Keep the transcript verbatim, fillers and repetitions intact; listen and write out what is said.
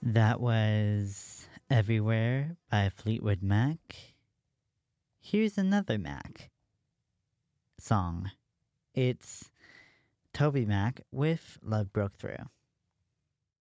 That was Everywhere by Fleetwood Mac. Here's another Mac song. It's Toby Mac with Love Broke Through.